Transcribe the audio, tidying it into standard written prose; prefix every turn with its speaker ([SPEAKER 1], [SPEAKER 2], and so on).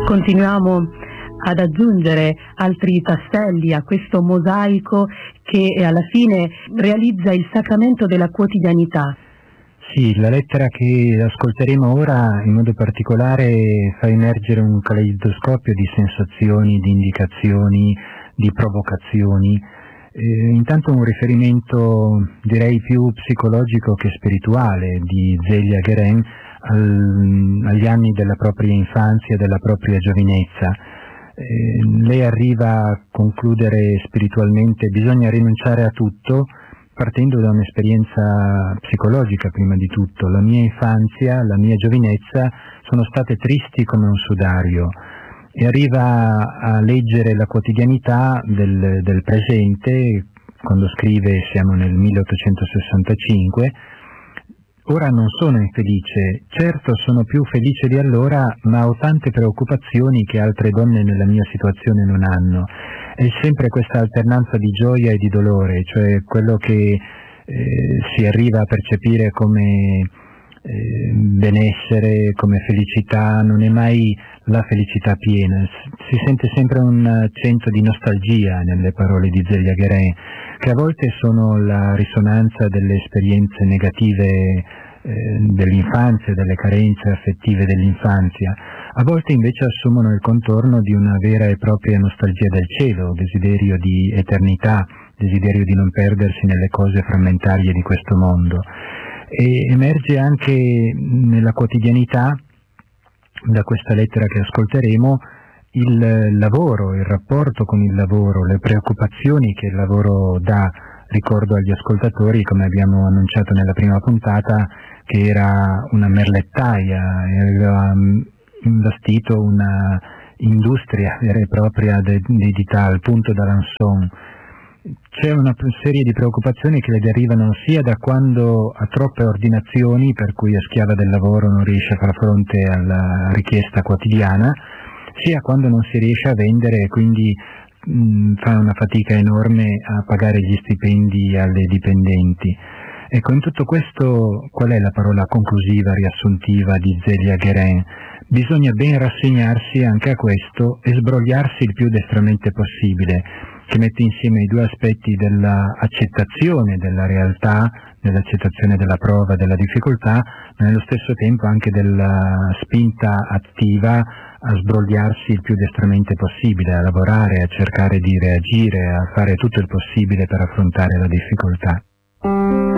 [SPEAKER 1] Continuiamo ad aggiungere altri tasselli a questo mosaico che alla fine realizza il sacramento della quotidianità.
[SPEAKER 2] Sì, la lettera che ascolteremo ora in modo particolare fa emergere un caleidoscopio di sensazioni, di indicazioni, di provocazioni. Intanto un riferimento direi più psicologico che spirituale di Zélia Guérin agli anni della propria infanzia e della propria giovinezza. Lei arriva a concludere spiritualmente: bisogna rinunciare a tutto, partendo da un'esperienza psicologica prima di tutto. La mia infanzia, la mia giovinezza sono state tristi come un sudario, e arriva a leggere la quotidianità del presente quando scrive, siamo nel 1865, ora non sono infelice, certo sono più felice di allora, ma ho tante preoccupazioni che altre donne nella mia situazione non hanno. È sempre questa alternanza di gioia e di dolore, cioè quello che si arriva a percepire come benessere, come felicità, non è mai la felicità piena. Si sente sempre un accento di nostalgia nelle parole di Zélia Guérin, che a volte sono la risonanza delle esperienze negative dell'infanzia, delle carenze affettive dell'infanzia, a volte invece assumono il contorno di una vera e propria nostalgia del cielo, desiderio di eternità, desiderio di non perdersi nelle cose frammentarie di questo mondo. E emerge anche nella quotidianità, da questa lettera che ascolteremo, il lavoro, il rapporto con il lavoro, le preoccupazioni che il lavoro dà. Ricordo agli ascoltatori, come abbiamo annunciato nella prima puntata, che era una merlettaia, aveva imbastito una industria vera e propria dedita al punto d'Alençon. C'è una serie di preoccupazioni che le derivano sia da quando ha troppe ordinazioni, per cui è schiava del lavoro, non riesce a far fronte alla richiesta quotidiana, sia quando non si riesce a vendere e quindi fa una fatica enorme a pagare gli stipendi alle dipendenti. Ecco, in tutto questo qual è la parola conclusiva, riassuntiva di Zélia Guérin? Bisogna ben rassegnarsi anche a questo e sbrogliarsi il più destramente possibile, che mette insieme i due aspetti dell'accettazione della realtà, dell'accettazione della prova, della difficoltà, ma nello stesso tempo anche della spinta attiva a sbrogliarsi il più destramente possibile, a lavorare, a cercare di reagire, a fare tutto il possibile per affrontare la difficoltà.